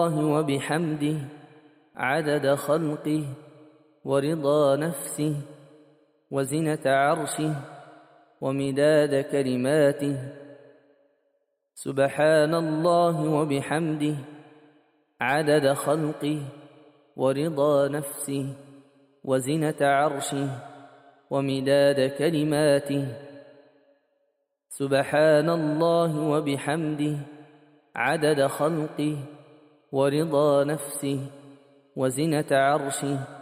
وبحمده عدد خلقه ورضا نفسه وزنة عرشه ومداد كلماته. سبحان الله وبحمده عدد خلقه ورضا نفسه وزنة عرشه ومداد كلماته. سبحان الله وبحمده عدد خلقه ورضا نفسه وزنة عرشه